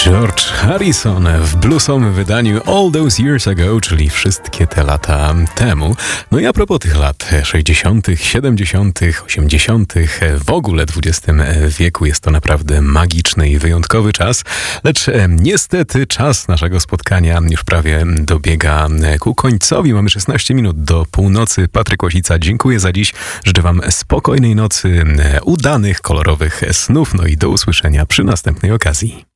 George Harrison w bluesowym wydaniu All Those Years Ago, czyli wszystkie te lata temu. No i a propos tych lat 60., 70., 80., w ogóle XX wieku jest to naprawdę magiczny i wyjątkowy czas, lecz niestety czas naszego spotkania już prawie dobiega ku końcowi. Mamy 16 minut do północy. Patryk Łasica, dziękuję za dziś. Życzę wam spokojnej nocy, udanych, kolorowych snów, no i do usłyszenia przy następnej okazji.